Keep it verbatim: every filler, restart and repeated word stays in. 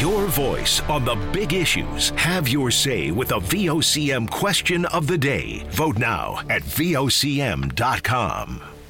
Your voice on the big issues. Have your say with the V O C M question of the day. Vote now at V O C M dot com.